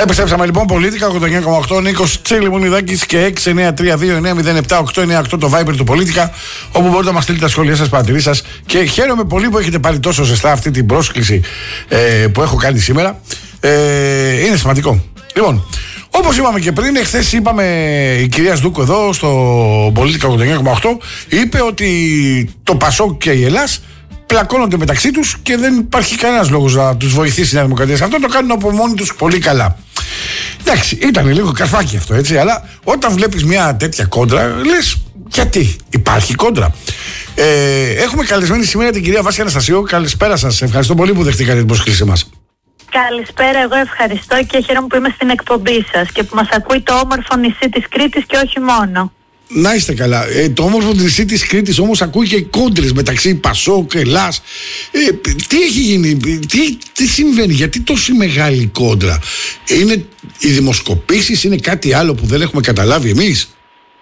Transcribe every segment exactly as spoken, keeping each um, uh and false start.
Επιστρέψαμε λοιπόν. Πολίτικα ογδόντα εννιά κόμμα οκτώ. Νίκος Τσίλιμουνιδάκης και έξι εννιά τρία δύο εννιά μηδέν επτά οκτώ εννιά οκτώ το Viber του Πολίτικα, όπου μπορείτε να μας στείλετε τα σχόλια σας, παρατηρήσεις σας. Και χαίρομαι πολύ που έχετε πάρει τόσο ζεστά αυτή την πρόσκληση ε, που έχω κάνει σήμερα. Ε, είναι σημαντικό. Λοιπόν, όπως είπαμε και πριν, εχθές είπαμε, η κυρία Σδούκου εδώ στο Πολίτικα ογδόντα εννιά κόμμα οκτώ είπε ότι το Πασόκ και η Ελλάς πλακώνονται μεταξύ τους και δεν υπάρχει κανένας λόγος να τους βοηθήσει η Νέα Δημοκρατία σε αυτό. Το κάνουν από μόνοι τους πολύ καλά. Εντάξει, ήταν λίγο καρφάκι αυτό, έτσι, αλλά όταν βλέπεις μια τέτοια κόντρα, λες γιατί υπάρχει κόντρα. Ε, έχουμε καλεσμένη σήμερα την κυρία Βάση Αναστασίου. Καλησπέρα σας. Ευχαριστώ πολύ που δεχτήκατε την πρόσκλησή μας. Καλησπέρα, εγώ ευχαριστώ και χαίρομαι που είμαι στην εκπομπή σας και που μας ακούει το όμορφο νησί της Κρήτης και όχι μόνο. Να είστε καλά. Ε, το όμορφο νησί της Κρήτης όμως ακούει και κόντρες μεταξύ Πασόκ, Ελλάς. Ε, τι έχει γίνει, τι, τι συμβαίνει, γιατί τόση μεγάλη κόντρα? Είναι οι δημοσκοπήσεις, είναι κάτι άλλο που δεν έχουμε καταλάβει εμείς?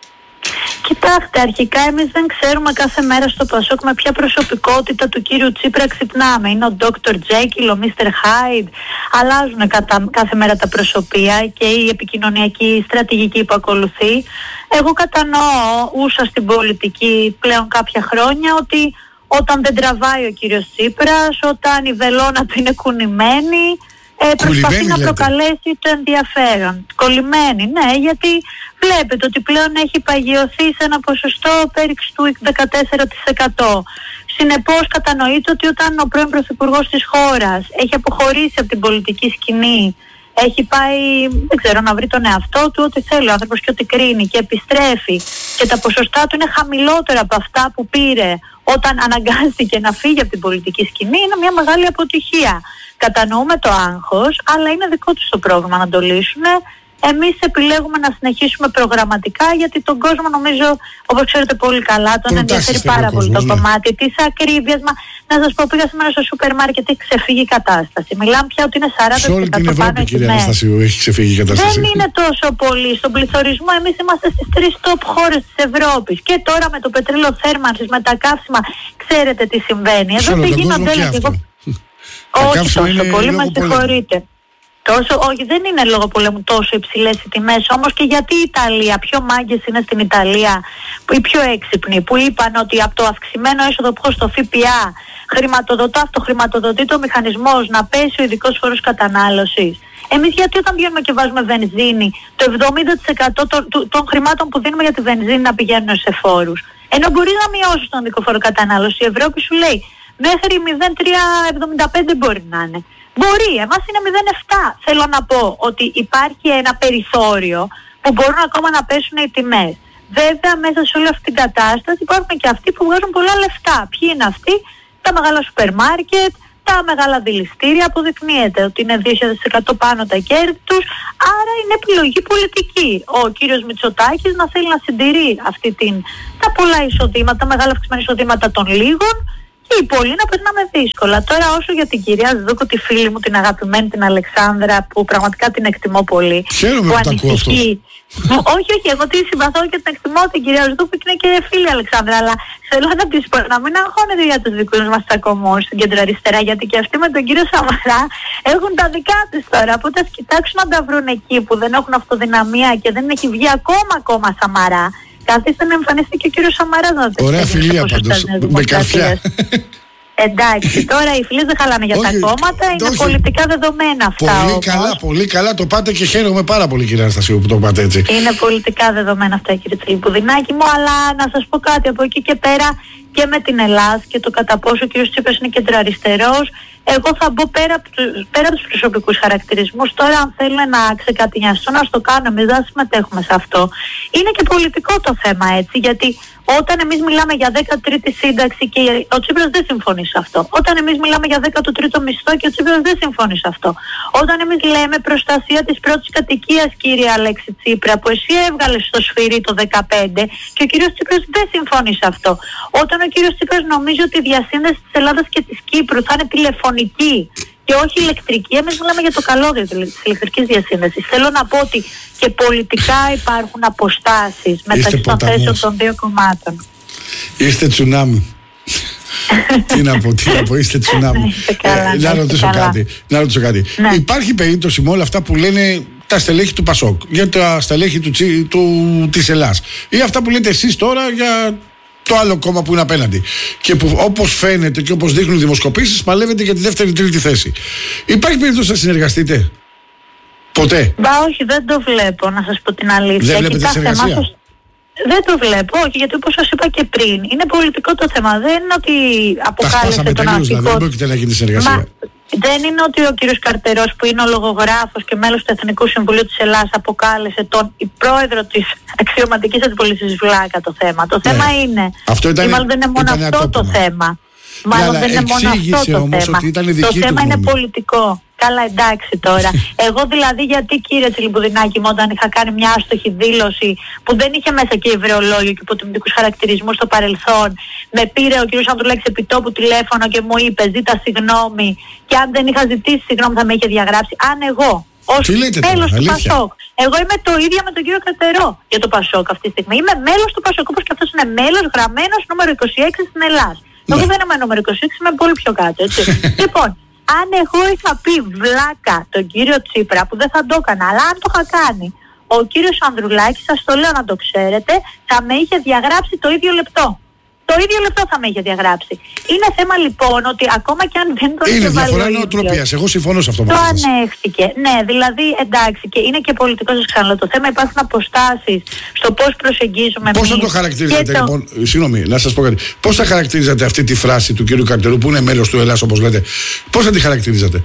Κοιτάξτε, αρχικά εμείς δεν ξέρουμε κάθε μέρα στο Πασόκ με ποια προσωπικότητα του κύριου Τσίπρα ξυπνάμε. Είναι ο ντόκτορ Τζέκιλ, ο μίστερ Χάιντ. Αλλάζουν κατά, κάθε μέρα τα προσωπία και η επικοινωνιακή στρατηγική που ακολουθεί. Εγώ κατανοώ, ούσα στην πολιτική πλέον κάποια χρόνια, ότι όταν δεν τραβάει ο κύριος Τσίπρας, όταν η βελόνα του είναι κουνημένη, Ε, προσπαθεί να προκαλέσει το ενδιαφέρον. Κολλημένη, ναι, γιατί βλέπετε ότι πλέον έχει παγιωθεί σε ένα ποσοστό πέριξ του δεκατέσσερα τοις εκατό. Συνεπώς κατανοείται ότι όταν ο πρώην πρωθυπουργός της χώρας έχει αποχωρήσει από την πολιτική σκηνή, έχει πάει, δεν ξέρω, να βρει τον εαυτό του, ό,τι θέλει ο άνθρωπος και ό,τι κρίνει, και επιστρέφει και τα ποσοστά του είναι χαμηλότερα από αυτά που πήρε όταν αναγκάστηκε να φύγει από την πολιτική σκηνή, είναι μια μεγάλη αποτυχία. Κατανοούμε το άγχος, αλλά είναι δικό τους το πρόβλημα να το λύσουν. Εμείς επιλέγουμε να συνεχίσουμε προγραμματικά, γιατί τον κόσμο, νομίζω, όπως ξέρετε πολύ καλά, τον ενδιαφέρει πάρα πολύ κόσμος, το ναι. κομμάτι της ακρίβειας. Μα να σας πω, πήγα σήμερα στο σούπερ μάρκετ, έχει ξεφύγει η κατάσταση. Μιλάμε πια ότι είναι σαράντα τοις εκατό. Σε όλη την Ευρώπη, κυρία Αναστασίου, έχει ξεφύγει η κατάσταση. Δεν είναι τόσο πολύ. Στον πληθωρισμό εμείς είμαστε στις τρεις top χώρες της Ευρώπης. Και τώρα με το πετρέλαιο θέρμανσης, με τα καύσιμα, ξέρετε τι συμβαίνει. Εδώ δεν γίνονται όλα. Όχι τόσο πολύ, με συγχωρείτε. Τόσο, όχι, δεν είναι λόγω πολέμου τόσο υψηλές οι τιμές, όμως και γιατί η Ιταλία, πιο μάγκες είναι στην Ιταλία, που οι πιο έξυπνοι, που είπαν ότι από το αυξημένο έσοδο που έχω στο ΦΠΑ χρηματοδοτώ, αυτοχρηματοδοτεί το μηχανισμός να πέσει ο ειδικός φόρος κατανάλωσης. Εμείς γιατί όταν βγαίνουμε και βάζουμε βενζίνη, το εβδομήντα τοις εκατό των, των χρημάτων που δίνουμε για τη βενζίνη να πηγαίνουν σε φόρους, ενώ μπορεί να μειώσει τον ειδικό φόρο κατανάλωση, η Ευρώπη σου λέει μέχρι μηδέν κόμμα τριακόσια εβδομήντα πέντε μπορεί να είναι. Μπορεί, εμάς είναι μηδέν κόμμα επτά. Θέλω να πω ότι υπάρχει ένα περιθώριο που μπορούν ακόμα να πέσουν οι τιμές. Βέβαια, μέσα σε όλη αυτή την κατάσταση υπάρχουν και αυτοί που βγάζουν πολλά λεφτά. Ποιοι είναι αυτοί? Τα μεγάλα σούπερ μάρκετ, τα μεγάλα δηληστήρια. Αποδεικνύεται ότι είναι δύο χιλιάδες τοις εκατό πάνω τα κέρδη τους. Άρα είναι επιλογή πολιτική. Ο κύριος Μητσοτάκης να θέλει να συντηρεί αυτή την, τα πολλά εισοδήματα, τα μεγάλα αυξημένα εισοδήματα των λίγων. Και οι πολλοί να περνάμε δύσκολα. Τώρα, όσο για την κυρία Σδούκου, τη φίλη μου, την αγαπημένη, την Αλεξάνδρα, που πραγματικά την εκτιμώ πολύ. Χαίρομαι που ανησυχεί. όχι, όχι, εγώ τη συμπαθώ και την εκτιμώ την κυρία Σδούκου και είναι και φίλη Αλεξάνδρα. Αλλά θέλω να τη πω να μην αγχώνεται για τους δικούς μας τσακωμούς στην κεντροαριστερά, γιατί και αυτοί με τον κύριο Σαμαρά έχουν τα δικά τους τώρα. Που θα κοιτάξουν να τα βρουν εκεί που δεν έχουν αυτοδυναμία και δεν έχει βγει ακόμα ακόμα Σαμαρά. Καθίστε να εμφανιστεί και ο κύριος Σαμαράς να το. Ωραία φιλία πάντως, με καρφιά. Εντάξει, τώρα οι φιλίες δεν χαλάνε για όχι, τα κόμματα, είναι όχι. πολιτικά δεδομένα αυτά. Πολύ όμως. καλά, πολύ καλά το πάτε και χαίρομαι πάρα πολύ, κύριε Αναστασίου, που το πάτε έτσι. Είναι πολιτικά δεδομένα αυτά, κύριε Τσιλιπουδινάκη μου, αλλά να σας πω κάτι από εκεί και πέρα και με την Ελλάδα και το κατά πόσο ο κύριος Τσίπρας είναι κεντροαριστερός. Εγώ θα μπω πέρα από τους, πέρα από τους προσωπικούς χαρακτηρισμούς. Τώρα, αν θέλουν να ξεκατηνιαστούν, να το κάνουν, εμείς δεν συμμετέχουμε σε αυτό. Είναι και πολιτικό το θέμα, έτσι, γιατί όταν εμείς μιλάμε για δέκατη τρίτη σύνταξη και ο Τσίπρας δεν συμφωνεί σε αυτό. Όταν εμείς μιλάμε για δέκατο τρίτο μισθό και ο Τσίπρας δεν συμφωνεί σε αυτό. Όταν εμείς λέμε προστασία της πρώτης κατοικίας, κύριε Αλέξη Τσίπρα, που εσύ έβγαλες στο σφυρί το δεκαπέντε και ο κύριος Τσίπρας δεν συμφωνεί σε αυτό. Όταν ο κύριος Τσίπρας νομίζει ότι η διασύνδεση της Ελλάδας και της Κύπρου θα είναι τηλεφωνική και όχι ηλεκτρική, εμείς μιλάμε για το καλώδιο της ηλεκτρικής διασύνδεσης. Θέλω να πω ότι και πολιτικά υπάρχουν αποστάσεις μεταξύ των θέσεων των δύο κομμάτων. Είστε τσουνάμι. Τι να πω, τι να πω, είστε τσουνάμι. Να ρωτήσω κάτι. Να ρωτήσω κάτι. Ναι. Υπάρχει περίπτωση με όλα αυτά που λένε τα στελέχη του Πασόκ, για τα στελέχη του, του, της Ελλάς, ή αυτά που λέτε εσείς τώρα για το άλλο κόμμα που είναι απέναντι, και που όπως φαίνεται και όπως δείχνουν οι δημοσκοπήσεις παλεύετε για τη δεύτερη τρίτη θέση, υπάρχει περίπτωση να συνεργαστείτε? Ποτέ? Μπα, όχι, δεν το βλέπω, να σας πω την αλήθεια. Δεν βλέπετε συνεργασία? Μάθος... Δεν το βλέπω, όχι, γιατί όπως σας είπα και πριν, είναι πολιτικό το θέμα. Δεν είναι ότι αποκάλεσε τον αρχικό. Δεν πρόκειται να γίνει συνεργασία. Μα... Δεν είναι ότι ο κύριος Καρτερός, που είναι ο λογογράφος και μέλος του Εθνικού Συμβουλίου της Ελλάδας, αποκάλεσε τον πρόεδρο της αξιωματικής αντιπολίτευσης βλάκα το θέμα. Το ναι. θέμα είναι, αυτό ήταν, ή μάλλον δεν είναι μόνο αυτό το θέμα. Μάλλον δεν είναι μόνο αυτό το θέμα. Το θέμα είναι πολιτικό. Καλά, εντάξει τώρα. Εγώ δηλαδή, γιατί κύριε Τσιλιμπουδινάκη μου, όταν είχα κάνει μια άστοχη δήλωση που δεν είχε μέσα και υβρεολόγιο και υποτιμητικούς χαρακτηρισμούς στο παρελθόν, με πήρε ο κύριος Ανδρουλάκης επιτόπου τηλέφωνο και μου είπε ζήτα συγγνώμη, και αν δεν είχα ζητήσει συγγνώμη θα με είχε διαγράψει. Αν εγώ ως μέλος του Πασόκ, εγώ είμαι το ίδιο με τον κύριο Καρτερό για το Πασόκ αυτή τη στιγμή. Είμαι μέλος του Πασόκ, όπως και αυτός είναι μέλος γραμμένος νούμερο είκοσι έξι στην Ελλάδα. Ναι. Εγώ δεν είμαι νούμερο είκοσι έξι, είμαι πολύ πιο κάτω, έτσι. Λοιπόν, αν εγώ είχα πει βλάκα τον κύριο Τσίπρα, που δεν θα το έκανα, αλλά αν το είχα κάνει ο κύριος Ανδρουλάκης, σας το λέω να το ξέρετε, θα με είχε διαγράψει το ίδιο λεπτό. Το ίδιο λεπτό θα με είχε διαγράψει. Είναι θέμα λοιπόν ότι ακόμα και αν δεν το είναι διαφορά νοοτροπίας. Εγώ συμφωνώ σε αυτό. Το ανέχτηκε. Ναι, δηλαδή εντάξει, και είναι και πολιτικό, σας ξαναλέω. Το θέμα, υπάρχουν αποστάσεις στο πώς προσεγγίζουμε. Πώς θα το χαρακτηρίζετε, το... λοιπόν, συγγνώμη, να σας πω κάτι. Πώς θα χαρακτηρίζατε αυτή τη φράση του κύριου Καρτερού, που είναι μέλος του Ελλάς, όπως λέτε, πώς θα τη χαρακτηρίζατε?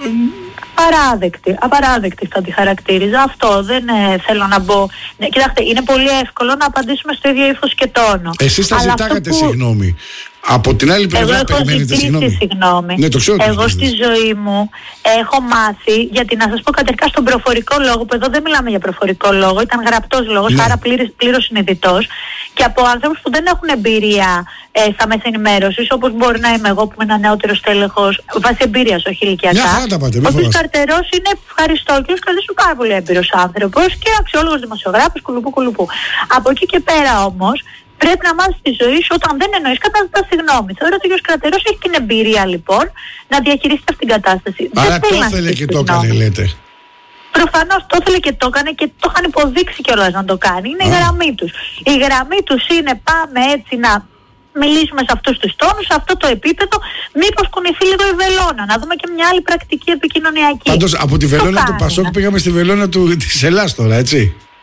Απαράδεκτη, απαράδεκτη θα τη χαρακτήριζα. Αυτό δεν ε, θέλω να μπω. Ναι, κοιτάξτε, είναι πολύ εύκολο να απαντήσουμε στο ίδιο ύφος και τόνο. Εσείς θα ζητάγατε που... συγγνώμη. Από την άλλη πλευρά περιμένετε συγγνώμη. συγγνώμη. Ναι, το ξέρω. Εγώ στη ζωή μου έχω μάθει, γιατί να σας πω καταρχάς στον προφορικό λόγο, που εδώ δεν μιλάμε για προφορικό λόγο, ήταν γραπτός λόγος, ναι. άρα πλήρως, πλήρως συνειδητός, και από άνθρωπους που δεν έχουν εμπειρία ε, στα μέσα ενημέρωσης, όπως μπορεί να είμαι εγώ που είμαι ένα νεότερο τέλεχος, βάσει εμπειρίας, όχι ηλικιακά. Ο κ. Καρτερός είναι, ευχαριστώ, ο κ. Καρτερός είναι πάρα πολύ έμπειρος άνθρωπος και αξιόλογος δημοσιογράφος, κουλουπού κουλουπού. Από εκεί και πέρα όμως, πρέπει να μάθεις τη ζωή σου, όταν δεν εννοείς κατά ζητάς συγγνώμη. Θεωρώ ότι ο κ. Κρατερός έχει την εμπειρία λοιπόν να διαχειριστεί αυτή την κατάσταση. Άρα το ήθελε και το έκανε, λέτε. Προφανώς το ήθελε και το έκανε, και το είχαν υποδείξει κιόλας να το κάνει. Είναι Α. η γραμμή τους. Η γραμμή τους είναι πάμε έτσι να μιλήσουμε σε αυτούς τους τόνους, σε αυτό το επίπεδο, μήπως κουνηθεί λίγο η βελόνα, να δούμε και μια άλλη πρακτική επικοινωνιακή. Πάντως από τη βελόνα του Πασόκ πήγαμε στη βελόνα του, της Ελλάς τώρα, έτσι.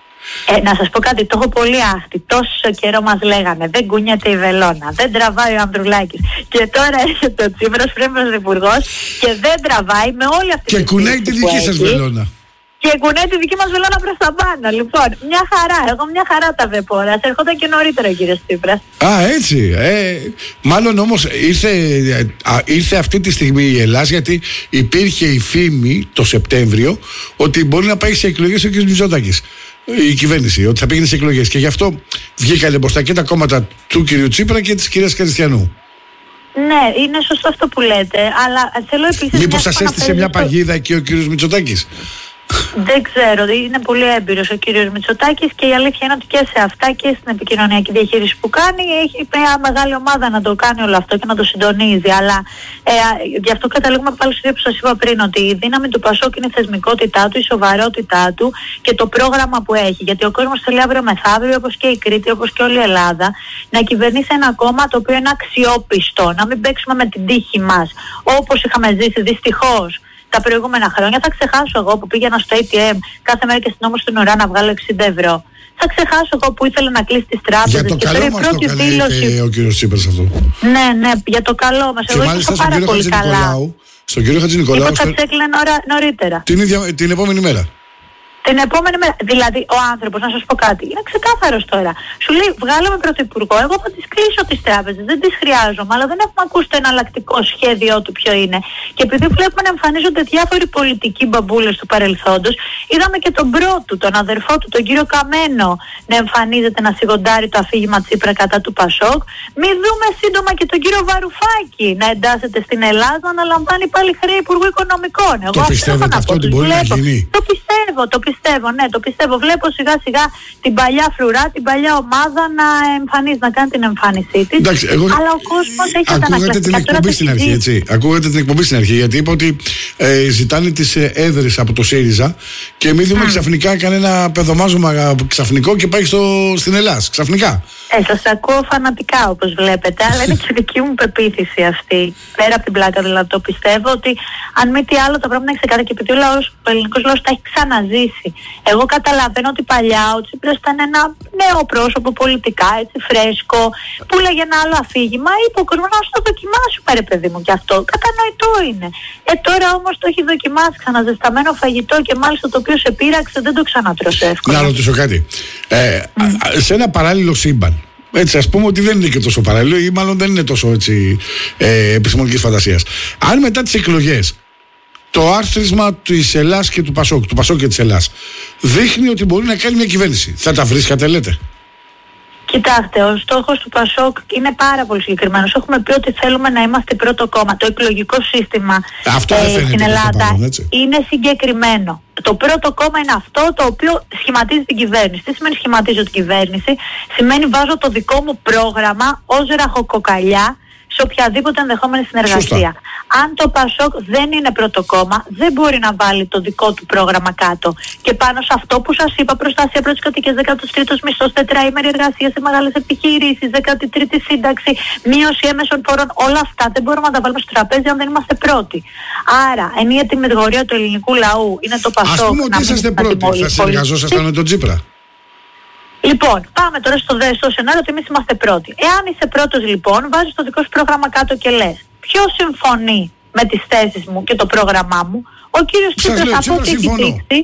Ε, να σας πω κάτι, το έχω πολύ άχτη. Τόσο καιρό μας λέγανε, δεν κουνιέται η βελόνα, δεν τραβάει ο Ανδρουλάκης. Και τώρα έρχεται ο Τσίπρας, πρωθυπουργός, και δεν τραβάει με όλη αυτή και τη. Και κουνάει τη δική σας βελόνα. Και κουνάει τη δική μας βελόνα προς τα πάνω. Λοιπόν, μια χαρά, εγώ μια χαρά τα βλέπω. Ας ερχόταν και νωρίτερα ο κύριος Τσίπρας. Α, έτσι. Ε, μάλλον όμως ήρθε, α, ήρθε αυτή τη στιγμή η Ελλάς, γιατί υπήρχε η φήμη το Σεπτέμβριο ότι μπορεί να πάει σε εκλογές ο κ. Μητσοτάκης. Η κυβέρνηση, ότι θα πήγαινε σε εκλογές. Και γι' αυτό βγήκανε μπροστά και τα κόμματα του κ. Τσίπρα και της κυρίας Χριστιανού. Ναι, είναι σωστό αυτό που λέτε, αλλά θέλω επίσης. Μήπως σας έστησε μια παγίδα εκεί ο κ. Μητσοτάκης? Δεν ξέρω, είναι πολύ έμπειρος ο κύριος Μητσοτάκης, και η αλήθεια είναι ότι και σε αυτά και στην επικοινωνιακή διαχείριση που κάνει έχει μια μεγάλη ομάδα να το κάνει όλο αυτό και να το συντονίζει. Αλλά ε, γι' αυτό καταλήγουμε πάλι στο που σας είπα πριν, ότι η δύναμη του Πασόκ είναι η θεσμικότητά του, η σοβαρότητά του και το πρόγραμμα που έχει. Γιατί ο κόσμος θέλει αύριο μεθαύριο, όπως και η Κρήτη, όπως και όλη η Ελλάδα, να κυβερνήσει ένα κόμμα το οποίο είναι αξιόπιστο, να μην παίξουμε με την τύχη μας όπως είχαμε ζήσει δυστυχώς τα προηγούμενα χρόνια. Θα ξεχάσω εγώ που πήγαινα στο έι τι εμ κάθε μέρα και στην όμως στην ουρά να βγάλω εξήντα ευρώ. Θα ξεχάσω εγώ που ήθελα να κλείσει τις τράπεζες. Για το και καλό μας το καλεί ο κύριος Τσίπρας αυτό. Ναι, ναι, για το καλό μας. Και εγώ μάλιστα στον κύριο Χατζηνικολάου, στον κύριο Χατζηνικολάου, είπα, στο... τσέκλε νωρίτερα. Την, ίδια, την επόμενη μέρα. Την επόμενη μέρα. Δηλαδή, ο άνθρωπος, να σας πω κάτι, είναι ξεκάθαρος τώρα. Σου λέει, βγάλαμε πρωθυπουργό, εγώ θα τις κλείσω τις τράπεζες, δεν τις χρειάζομαι, αλλά δεν έχουμε ακούσει το εναλλακτικό σχέδιό του ποιο είναι. Και επειδή βλέπουμε να εμφανίζονται διάφοροι πολιτικοί μπαμπούλες του παρελθόντος, είδαμε και τον πρώτο, τον αδερφό του, τον κύριο Καμένο, να εμφανίζεται να σιγοντάρει το αφήγημα Τσίπρα κατά του Πασόκ. Μη δούμε σύντομα και τον κύριο Βαρουφάκη να εντάσσεται στην Ελλάδα, να αναλαμβάνει πάλι χρέη Υπουργού Οικονομικών. Εγώ το πιστεύετε αυτό ότι μπορεί να γίνει? Το πιστεύω. πιστεύω, το πιστεύω, ναι, το πιστεύω. Βλέπω σιγά σιγά την παλιά φρουρά, την παλιά ομάδα να εμφανίζει, να κάνει την εμφάνισή της. Εντάξει, εγώ... Αλλά ο κόσμος έχει Ακούγατε ανακλαστικά. την εκπομπή στην αρχή, έτσι. Ακούγατε την εκπομπή στην αρχή, γιατί είπα ότι ε, ζητάνε τις ε, έδρες από το ΣΥΡΙΖΑ και μην δούμε mm. ξαφνικά κανένα παιδομάζωμα ξαφνικό και πάει στο, στην Ελλάδα. Ξαφνικά. Ε, σας ακούω φανατικά όπως βλέπετε, αλλά είναι και δική μου πεποίθηση αυτή. Πέρα από την πλάκα δηλαδή, το πιστεύω ότι αν μη τι άλλο θα πρέπει να έχει ξεκάθαρο και επειδή ο, λαός, ο ελληνικός λαός τα έχει ξαναζήσει. Εγώ καταλαβαίνω ότι παλιά ο Τσίπρας ήταν ένα νέο πρόσωπο πολιτικά, έτσι φρέσκο, που λέγε ένα άλλο αφήγημα, είπε ο κόσμος να το δοκιμάσου πάρε παιδί μου και αυτό. Κατανοητό είναι. Ε, τώρα όμως το έχει δοκιμάσει ξαναζεσταμένο φαγητό και μάλιστα το οποίο σε πείραξε, δεν το ξανατρως εύκολα. Να ρωτήσω κάτι. Ε, mm. σε ένα παράλληλο σύμπαν. Έτσι, ας πούμε ότι δεν είναι και τόσο παράλληλο ή μάλλον δεν είναι τόσο έτσι, ε, επιστημονικής φαντασίας. Αν μετά τις εκλογές το άρθρισμα της Ελλάς και του Πασόκ, του Πασόκ και της Ελλάς δείχνει ότι μπορεί να κάνει μια κυβέρνηση, θα τα βρίσκατε, λέτε? Κοιτάξτε, ο στόχος του Πασόκ είναι πάρα πολύ συγκεκριμένος. Έχουμε πει ότι θέλουμε να είμαστε πρώτο κόμμα. Το εκλογικό σύστημα ε, στην Ελλάδα πάνω, είναι συγκεκριμένο. Το πρώτο κόμμα είναι αυτό το οποίο σχηματίζει την κυβέρνηση. Τι σημαίνει σχηματίζω την κυβέρνηση? Σημαίνει βάζω το δικό μου πρόγραμμα ως ραχοκοκαλιά σε οποιαδήποτε ενδεχόμενη συνεργασία. Σωστά. Αν το Πασόκ δεν είναι πρώτο κόμμα, δεν μπορεί να βάλει το δικό του πρόγραμμα κάτω. Και πάνω σε αυτό που σας είπα, προστασία προς τις κατοικίες, δέκατος τρίτος μισθός, τετραήμερη εργασία σε μεγάλες επιχειρήσεις, δέκατη τρίτη σύνταξη, μείωση έμεσων φόρων, όλα αυτά δεν μπορούμε να τα βάλουμε στο τραπέζι αν δεν είμαστε πρώτοι. Άρα, ενίοτε μυθογορία του ελληνικού λαού είναι το Πασόκ. Ας πούμε ότι είσαστε πρώτοι, θα συνεργαζόσασταν με τον Τσίπρα? Λοιπόν, πάμε τώρα στο δεύτερο σενάριο ότι εμείς είμαστε πρώτοι. Εάν είσαι πρώτος λοιπόν, βάζεις το δικό σου πρόγραμμα κάτω και λες ποιος συμφωνεί με τις θέσεις μου και το πρόγραμμά μου? Ο κύριος Τσίπρας από ό,τι έχει δείξει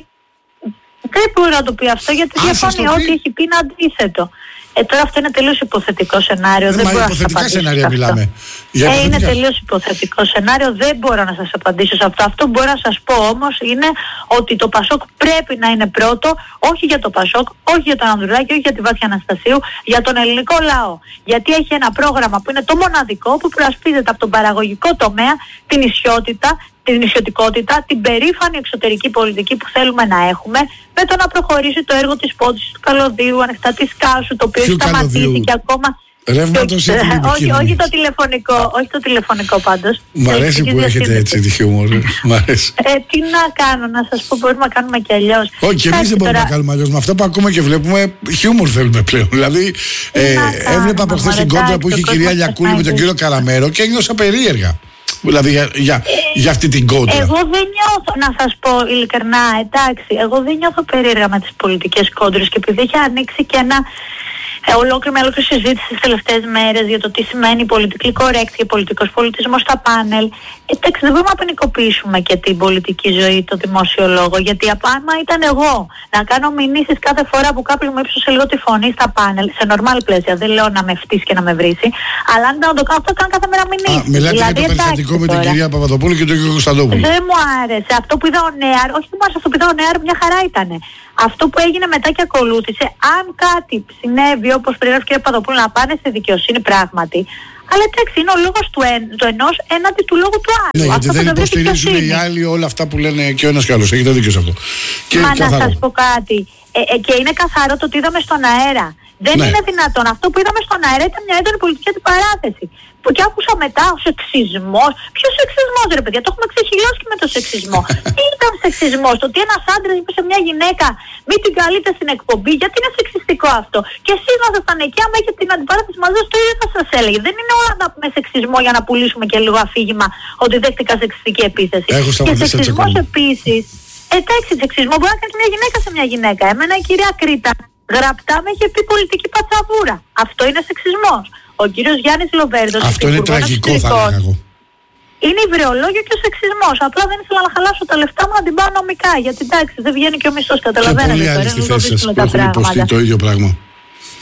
δεν μπορεί να το πει αυτό γιατί διαφωνεί ό,τι έχει πει είναι αντίθετο. Ε, τώρα αυτό είναι τελείως υποθετικό σενάριο. Ε, δεν μα μπορώ υποθετικά να σας σενάρια μιλάμε. Για ε, είναι τελείως υποθετικό σενάριο. Δεν μπορώ να σας απαντήσω σε αυτό. Αυτό που μπορώ να σας πω όμως είναι ότι το Πασόκ πρέπει να είναι πρώτο, όχι για το Πασόκ, όχι για τον Ανδρουλάκη, όχι για τη Βάθια Αναστασίου, για τον ελληνικό λαό. Γιατί έχει ένα πρόγραμμα που είναι το μοναδικό που προασπίζεται από τον παραγωγικό τομέα την ισιότητα, την νησιωτικότητα, την περήφανη εξωτερική πολιτική που θέλουμε να έχουμε, με το να προχωρήσει το έργο της πόντισης του καλωδίου, ανοιχτά της Κάσου, το οποίο σταματήσει και ακόμα... Ρεύματος ή όχι, όχι το τηλεφωνικό, όχι το τηλεφωνικό πάντως. Μ' αρέσει που έχετε έτσι τη χιούμορ. Μ' αρέσει. Ε, τι να κάνω, να σας πω, μπορούμε να κάνουμε και αλλιώς. Όχι, και εμείς δεν μπορούμε να κάνουμε αλλιώς. Με αυτά που ακούμε και βλέπουμε, χιούμορ θέλουμε πλέον. Δηλαδή, ε, έβλεπα από χθες την κόντρα που είχε η κυρία Λιακούλη με τον κύριο Καραμέρο και ένιωσα περίεργα. Δηλαδή για, για, ε, για αυτή την κόντρα. Εγώ δεν νιώθω, να σας πω ειλικρινά, εντάξει, εγώ δεν νιώθω περίεργα με τις πολιτικές κόντρες και επειδή έχει ανοίξει και ένα ε, ολόκληρη με ολόκληρη συζήτηση τις τελευταίες μέρες για το τι σημαίνει πολιτική correct και πολιτικός πολιτισμός στα πάνελ. Εντάξει, δεν μπορούμε να ποινικοποιήσουμε και την πολιτική ζωή, το δημόσιο λόγο, γιατί άμα ήταν εγώ να κάνω μηνύσεις κάθε φορά που κάποιος μου ύψωσε λίγο τη φωνή στα πάνελ, σε normal πλαίσια, δεν λέω να με φτύσει και να με βρίσει, αλλά αν ήταν να το κάνω αυτό, κάνω κάθε μέρα μηνύσεις. Α, μιλάτε δηλαδή, για το περιστατικό με την κυρία Παπαδοπούλου και τον κύριο Κωνσταντόπουλο. Δεν μου άρεσε. Αυτό που είδα ο Νέαρ, όχι που μου άρεσε αυτό που είδα ο Νέαρ, μια χαρά ήτανε. Αυτό που έγινε μετά και ακολούθησε, αν κάτι συνέβη όπως περιγράφει η κυρία Παπαδοπούλου να πάνε στη δικαιοσύνη πράγματι, αλλά εντάξει, είναι ο λόγος του, εν, του ενός έναντι του λόγου του άλλου. Ναι, γιατί δεν υποστηρίζουν οι άλλοι όλα αυτά που λένε και ο ένας και ο άλλος. Έχετε δίκιο σε αυτό. Και Μα καθαρό. να σας πω κάτι. Ε, ε, και είναι καθαρό το ότι είδαμε στον αέρα. Δεν ναι. είναι δυνατόν. Αυτό που είδαμε στον αέρα ήταν μια έντονη πολιτική αντιπαράθεση. Που και άκουσα μετά ο σεξισμός. Ποιος σεξισμός, ρε παιδιά, το έχουμε ξεχυλώσει με το σεξισμό. Τι ήταν σεξισμός? Το ότι ένας άντρας είπε σε μια γυναίκα μην την καλείτε στην εκπομπή, γιατί είναι σεξιστικό αυτό? Και εσείς να ήσασταν εκεί, άμα έχετε την αντιπαράθεση μαζί σας, το ίδιο θα σας έλεγε. Δεν είναι όλα να πούμε σεξισμό για να πουλήσουμε και λίγο αφήγημα ότι δέχτηκα σεξιστική επίθεση. Και σεξισμός επίσης. Εντάξει, σεξισμό μπορεί να κάνει μια γυναίκα σε μια γυναίκα. Εμένα η κυρία Κρήτα γραπτά με είχε πει πολιτική πατσαβούρα. Αυτό είναι σεξισμός. Ο κύριος Γιάννης Λοβέρδος. Αυτό είναι τραγικό, θα έλεγα εγώ. Είναι υβρεολόγιο και ο σεξισμός. Απλά δεν ήθελα να χαλάσω τα λεφτά μου να την πάω νομικά. Γιατί εντάξει, δεν βγαίνει και ο μισθός, καταλαβαίνετε. Και πολλοί άλλοι στη θέση σας που έχουν υποστεί το ίδιο πράγμα.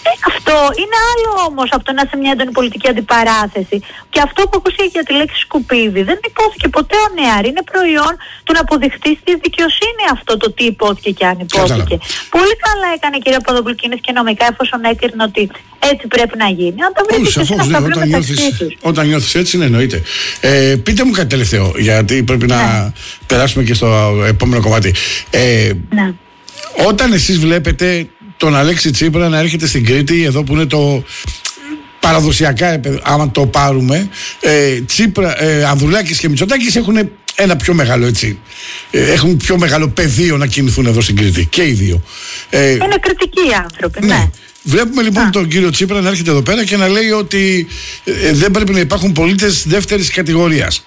Ε, αυτό είναι άλλο όμως από το να είσαι μια έντονη πολιτική αντιπαράθεση. Και αυτό που ακούστηκε για τη λέξη σκουπίδι δεν υπόθηκε ποτέ ο Νεάρη. Είναι προϊόν του να αποδειχτεί στη δικαιοσύνη αυτό το τι υπόθηκε και αν υπόθηκε. Πολύ καλά έκανε η κυρία Παπαδοπούλου και νομικά, εφόσον έκρινε ότι έτσι πρέπει να γίνει. Αν τα βρει σαφώς, ναι, όταν, νιώθεις, όταν νιώθεις έτσι, ναι, εννοείται. Ε, πείτε μου κάτι τελευταίο, γιατί πρέπει να ναι. περάσουμε και στο επόμενο κομμάτι. Ε, ναι. Όταν εσείς βλέπετε τον Αλέξη Τσίπρα να έρχεται στην Κρήτη, εδώ που είναι το παραδοσιακά, άμα το πάρουμε, ε, Τσίπρα, ε, Ανδρουλάκης και Μητσοτάκης έχουν ένα πιο μεγάλο, έτσι, ε, έχουν πιο μεγάλο πεδίο να κινηθούν εδώ στην Κρήτη και οι δύο. Ε, είναι κριτικοί άνθρωποι, ναι. ναι. Βλέπουμε λοιπόν Α. τον κύριο Τσίπρα να έρχεται εδώ πέρα και να λέει ότι ε, δεν πρέπει να υπάρχουν πολίτες δεύτερης κατηγορίας.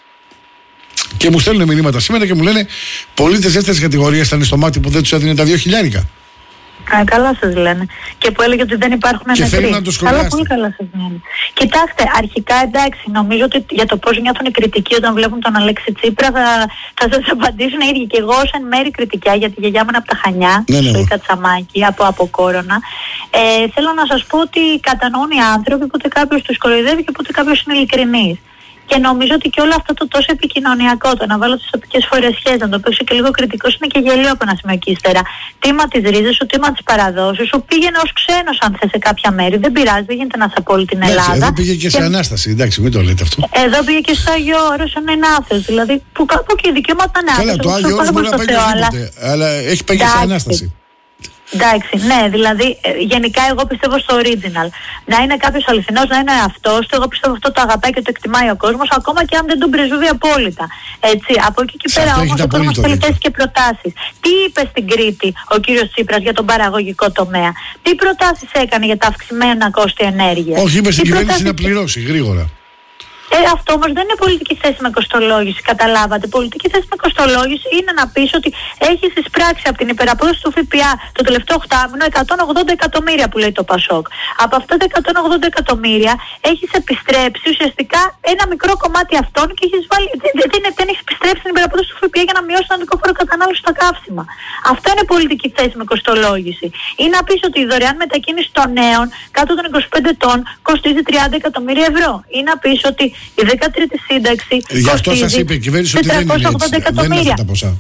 Και μου στέλνουν μηνύματα σήμερα και μου λένε πολίτες δεύτερης κατηγορίας ήταν στο μάτι που δεν τους έδινε τα δύο χιλιάρικα. Α, καλά σας λένε. Και που έλεγε ότι δεν υπάρχουν νεκροί. Καλά, πολύ καλά σας λένε. Κοιτάξτε, αρχικά εντάξει, νομίζω ότι για το πώς νιώθουν οι κριτικοί όταν βλέπουν τον Αλέξη Τσίπρα θα, θα σας απαντήσουν οι ίδιοι. Και εγώ ως εν μέρη κριτικά, γιατί η γιαγιά μου είναι από τα Χανιά, ναι, ναι, στο Κατσαμάκι, από, από Κόρονα. Ε, θέλω να σας πω ότι κατανοούν οι άνθρωποι, πότε κάποιος τους κοροϊδεύει και πότε κάποιος είναι ειλικρινής. Και νομίζω ότι και όλο αυτό το τόσο επικοινωνιακό, το να βάλω τις τοπικές φορεσιές, να το παίξω και λίγο κριτικός, είναι και γελίο από ένα σημείο και ύστερα. Τίμα της ρίζας σου, τίμα της παραδόσης σου, πήγαινε ως ξένος αν θες σε κάποια μέρη. Δεν πειράζει, δεν γίνεται να σε από όλη την Ελλάδα. Εντάξει, εδώ πήγε και, και σε Ανάσταση, εντάξει, μην το λέτε αυτό. Εδώ πήγε και στο Άγιο Όρος, είναι Ναύθος, δηλαδή που κάπου και δικαιώματα να Καλά, το Άγιο Όρος μπορεί να πάει και αλλά έχει πάει και σε Ανάσταση. Εντάξει, ναι, δηλαδή ε, γενικά εγώ πιστεύω στο original. Να είναι κάποιος αληθινός, να είναι αυτός του, εγώ πιστεύω αυτό το αγαπάει και το εκτιμάει ο κόσμος, ακόμα και αν δεν τον πρεσβεύει απόλυτα. Έτσι, από εκεί και πέρα όμως ο κόσμος θέλει θέσεις και προτάσεις. Τι είπε στην Κρήτη ο κύριος Τσίπρας για τον παραγωγικό τομέα, τι προτάσεις έκανε για τα αυξημένα κόστη ενέργειας. Όχι, είπε στην κυβέρνηση να πληρώσει γρήγορα. Ε, αυτό όμως δεν είναι πολιτική θέση με κοστολόγηση, καταλάβατε. Πολιτική θέση με κοστολόγηση είναι να πεις ότι έχεις εισπράξει από την υπεραπόδοση του ΦΠΑ το τελευταίο οχτάμηνο εκατόν ογδόντα εκατομμύρια που λέει το Πασόκ. Από αυτά τα εκατόν ογδόντα εκατομμύρια έχεις επιστρέψει ουσιαστικά ένα μικρό κομμάτι αυτών και έχεις βάλει, δεν, δεν, δεν έχεις επιστρέψει την υπεραπόδοση του ΦΠΑ για να μειώσει τον αντικόφορο κατανάλωση στα καύσιμα. Αυτό είναι πολιτική θέση με κοστολόγηση. Ή να πεις ότι η δωρεάν μετακίνηση των νέων κάτω των είκοσι πέντε ετών κοστίζει τριάντα εκατομμύρια ευρώ. Ή να πεις ότι η δεκατρίτη σύνταξη γι' αυτό σας είπε η κυβέρνηση ότι δεν είναι έτσι, δεν είναι αυτά τα ποσά.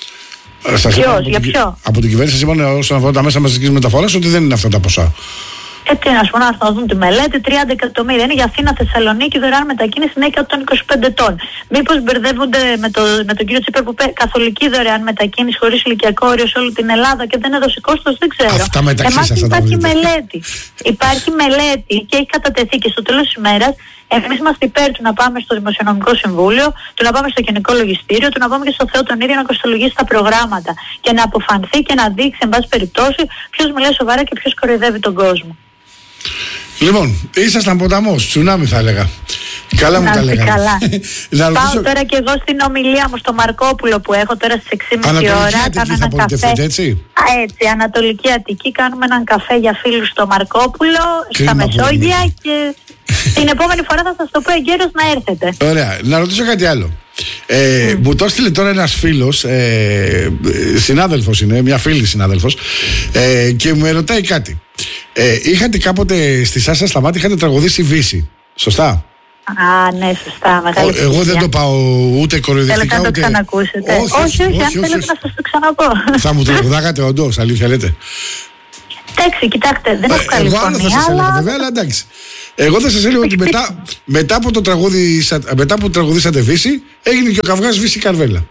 Σας Ποιος, για ποιο? Από την κυβέρνηση σας είπαν όσον αφορά τα μέσα μαζικής μεταφοράς ότι δεν είναι αυτά τα ποσά. Ε, τι να σου πω, να δουν τη μελέτη, τριάντα εκατομμύρια είναι για Αθήνα, Θεσσαλονίκη, δωρεάν μετακίνηση είναι εκατόν είκοσι πέντε ετών. Μήπως μπερδεύονται με, το, με τον κύριο Τσίπρα που είπε καθολική δωρεάν μετακίνηση χωρίς ηλικιακό όριο σε όλη την Ελλάδα και δεν έδωσε κόστος, δεν ξέρω. Αυτά μεταξύ Εμάς σας υπάρχει μελέτη. Υπάρχει μελέτη και έχει κατατεθεί και στο τέλος της ημέρας εμείς είμαστε υπέρ του να πάμε στο Δημοσιονομικό Συμβούλιο, του να πάμε στο Γενικό Λογιστήριο, του να πάμε και στο Θεό τον ίδιο να κοστολογήσει τα προγράμματα και να αποφανθεί και να δείξει, εν πάση περιπτώσει, ποιος μιλάει σοβαρά και ποιος κοροϊδεύει τον κόσμο. Λοιπόν, ήσασταν ποταμός, τσουνάμι θα έλεγα. Καλά μου τα λέγαμε. Καλά. Πάω ρωτήσω... τώρα και εγώ στην ομιλία μου στο Μαρκόπουλο που έχω τώρα στις έξι και μισή ώρα. Ανατολική θα πολιτευτείτε, έτσι. Α, έτσι, Ανατολική Αττική. Κάνουμε έναν καφέ για φίλους στο Μαρκόπουλο, στα Μεσόγεια και την επόμενη φορά θα σας το πω εγκαίρως να έρθετε. Ωραία. Να ρωτήσω κάτι άλλο. Ε, mm. Μου το έστειλε τώρα ένας φίλος, ε, συνάδελφος είναι, μια φίλη συνάδελφος, ε, και μου ρωτάει κάτι. Ε, είχατε κάποτε στη Σάσα Σταμάτη, είχατε τραγουδήσει Βύση, σωστά? Α, ναι, σωστά. Μεγάλη Ο, εγώ δεν το πάω ούτε κοροϊδευτικά. Θέλετε να το ξανακούσετε? Όχι, όχι, όχι, όχι, όχι, αν όχι, θέλετε όχι. να σας το ξαναπώ. Θα μου τραγουδάγατε όντως, αλήθεια λέτε? Εντάξει, κοιτάξτε, δεν έχω καλή φωνή. Εγώ άλλο θα σας αλλά... έλεγα βέβαια, αλλά εντάξει. Εγώ θα σας έλεγα ότι μετά, μετά, από το τραγούδι, μετά που τραγουδήσατε Βύση, έγινε και ο καυγάς Βύση Καρβέλα.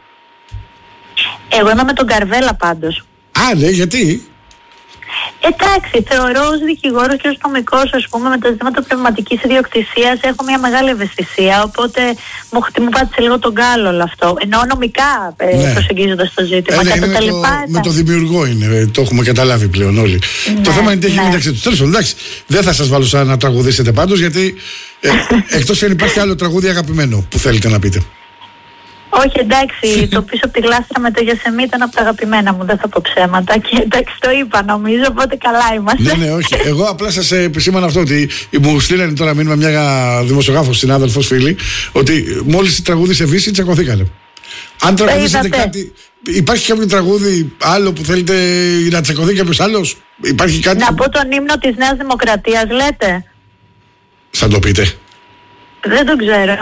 Εγώ είμαι με τον Καρβέλα πάντως. Α, ναι, γιατί? Εντάξει, θεωρώ ως δικηγόρος και ως νομικός, ας πούμε, με τα ζητήματα πνευματικής ιδιοκτησίας έχω μια μεγάλη ευαισθησία, οπότε μου, μου πάτησε λίγο τον γκάλο όλο αυτό. Ενώ νομικά ναι. προσεγγίζοντας το ζήτημα. Ε, ναι, κατά με, τα το, λοιπά, με το δημιουργό είναι, το έχουμε καταλάβει πλέον όλοι. Ναι, το θέμα είναι τι έχει ναι. μεταξύ τους. Τέλος πάντων, εντάξει, δεν θα σας βάλω σαν να τραγουδήσετε πάντως, γιατί ε, εκτός αν υπάρχει άλλο τραγούδι αγαπημένο που θέλετε να πείτε. Όχι, εντάξει, το πίσω από τη γλάστρα με το Γιασεμί ήταν από τα αγαπημένα μου, δεν θα πω ψέματα και εντάξει το είπα νομίζω, οπότε καλά είμαστε. Ναι, ναι, όχι. Εγώ απλά σας επισήμανα αυτό, ότι μου στείλανε τώρα μήνυμα μια δημοσιογράφος, συνάδελφος, φίλη, ότι μόλις τραγούδισε Βύση τσακωθήκανε. Αν τραγουδήσετε κάτι, υπάρχει κάποιο τραγούδι άλλο που θέλετε να τσακωθεί κάποιος άλλος? Υπάρχει κάτι? Να πω τον ύμνο της Νέας Δημοκρατίας, λέτε? Θα το πείτε? Δεν το ξέρω.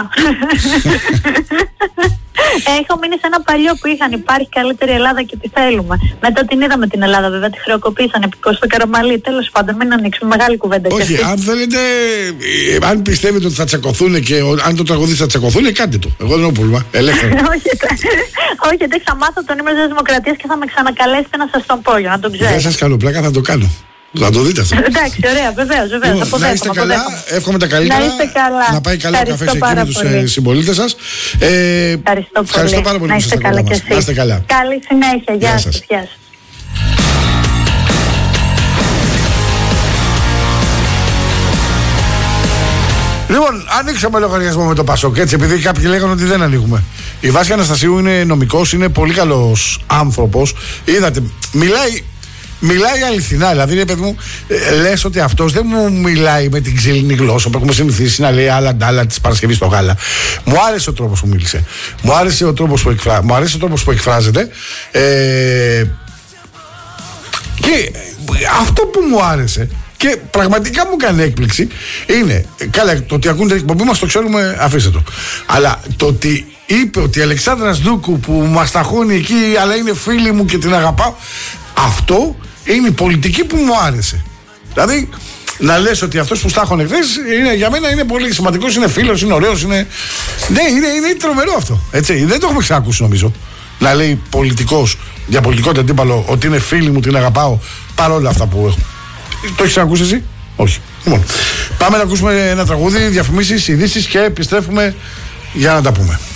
Έχω μείνει σε ένα παλιό που είχαν, υπάρχει καλύτερη Ελλάδα και τι θέλουμε. Μετά την είδαμε την Ελλάδα, βέβαια, τη χρεοκοπήσαν επικός στο Καραμαλί. Τέλος πάντων, μην ανοίξουμε μεγάλη κουβέντα. Όχι, αν θέλετε, αν πιστεύετε ότι θα τσακωθούν και αν το τραγουδί θα τσακωθούν, κάντε το. Εγώ δεν έχω πρόβλημα. Ελεύθερα. Όχι, εντάξει, θα μάθω τον ύμνο της Δημοκρατίας και θα με ξανακαλέσετε να σας τον πω για να τον ξέρω. Δεν σας κάνω πλάκα, θα το κάνω. Θα το δείτε αυτό. Εντάξει, ωραία, βεβαίως, βεβαίως. Λοιπόν, να είστε καλά, εύχομαι τα καλύτερα. Να είστε καλά. Να πάει καλά ο καφές εκεί με τους συμπολίτες σας. Ε, ευχαριστώ πολύ. Ευχαριστώ πάρα πολύ να που είστε σας καλά ακούτε. Να είστε καλά. Καλή συνέχεια. Γεια σας. Γεια σας. Λοιπόν, ανοίξαμε λογαριασμό με το Πασόκ, έτσι, επειδή κάποιοι λέγανε ότι δεν ανοίγουμε. Η Βάσια Αναστασίου είναι νομικός, είναι πολύ καλός άνθρωπος. Είδατε, μιλάει. Μιλάει αληθινά, δηλαδή ρε παιδί μου, ε, λες ότι αυτός δεν μου μιλάει με την ξύλινη γλώσσα που έχουμε συνηθίσει να λέει άλλα ντάλα της Παρασκευής στο γάλα. Μου άρεσε ο τρόπος που μίλησε. Μου άρεσε ο τρόπος που, εκφρά... μου άρεσε ο τρόπος που εκφράζεται. Ε... Και αυτό που μου άρεσε και πραγματικά μου έκανε έκπληξη είναι, καλά, το ότι ακούνε την εκπομπή μας το ξέρουμε, αφήστε το. Αλλά το ότι είπε ότι η Αλεξάνδρα Δούκου που μας ταχώνει εκεί, αλλά είναι φίλη μου και την αγαπάω, αυτό είναι η πολιτική που μου άρεσε. Δηλαδή, να λες ότι αυτός που στάχωνε χθες, για μένα είναι πολύ σημαντικός, είναι φίλος, είναι ωραίος, είναι. Ναι, είναι, είναι τρομερό αυτό. Έτσι. Δεν το έχουμε ξανακούσει, νομίζω. Να λέει πολιτικός, για πολιτικό αντίπαλο, ότι είναι φίλη μου, την αγαπάω, παρόλα αυτά που έχω. Το έχεις ακούσει εσύ? Όχι. Λοιπόν, πάμε να ακούσουμε ένα τραγούδι, διαφημίσεις, ειδήσεις και επιστρέφουμε για να τα πούμε.